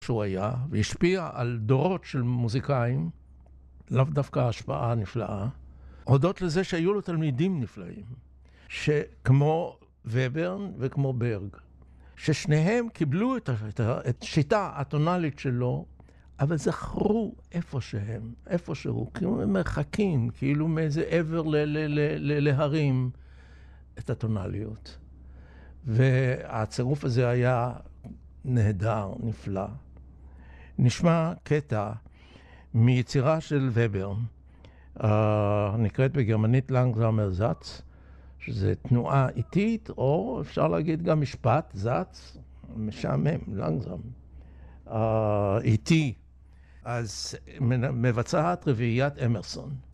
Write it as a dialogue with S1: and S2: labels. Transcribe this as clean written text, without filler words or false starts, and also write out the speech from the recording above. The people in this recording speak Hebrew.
S1: שהוא היה, והשפיע על דורות של מוזיקאים, לאו דווקא השפעה נפלאה, הודות לזה שהיו לו תלמידים נפלאים, שכמו וברן וכמו ברג, ששניהם קיבלו את שיטה הטונלית שלו, אבל זכרו איפשהו, כאילו מרחקים, כאילו מאיזה עבר להרים את הטונליות. והצירוף הזה היה נהדר, נפלא. נשמע קטע מיצירה של וברן, נקראת בגרמנית לנגזאמר זץ, שזה תנועה איטית, או אפשר להגיד גם משפט, זץ, משעמם, לנגזאם, איטי. אז מבצעת רביעיית אמרסון.